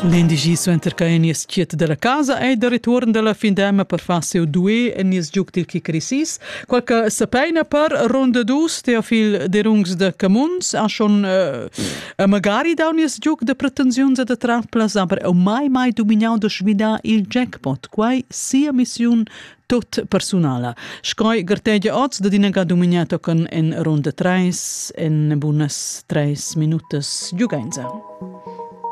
L'indigi suenter che enies chiet della casa e de ritorn della findema per fase o due enies giug til Kikrisis. Qualche sapeina per ronda dus Teofil de rungs de Camuns ha schon magari da enies giug de pretensions e de traplas, aber au mai dominau de svida il jackpot, quai sia mission tot personala. Scoi gartegia oz da dinaga dominato con en ronda 3 en bunas 3 minutas giugenza.